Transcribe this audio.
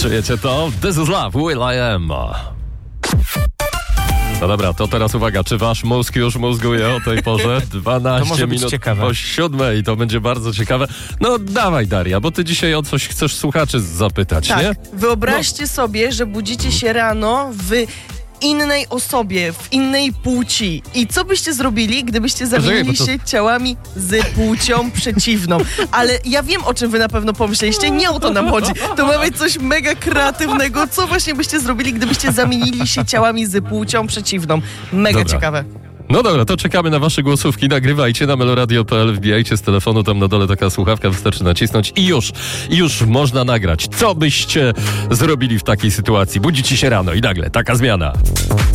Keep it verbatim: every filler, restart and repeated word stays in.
Czujecie to? This is love, Will I Am. No dobra, to teraz uwaga, czy wasz mózg już mózguje o tej porze? dwanaście minut po siódmej, to będzie bardzo ciekawe. No dawaj, Daria, bo ty dzisiaj o coś chcesz słuchaczy zapytać, tak. nie? Wyobraźcie no. sobie, że budzicie się rano w innej osobie, w innej płci. I co byście zrobili, gdybyście zamienili to... się ciałami z płcią przeciwną? Ale ja wiem, o czym wy na pewno pomyśleliście. Nie o to nam chodzi. To ma być coś mega kreatywnego. Co właśnie byście zrobili, gdybyście zamienili się ciałami z płcią przeciwną? Mega Dobra. ciekawe. No dobra, to czekamy na wasze głosówki. Nagrywajcie na meloradio kropka p l, wbijajcie z telefonu, tam na dole taka słuchawka, wystarczy nacisnąć i już, i już można nagrać. Co byście zrobili w takiej sytuacji? Budzicie się rano i nagle taka zmiana.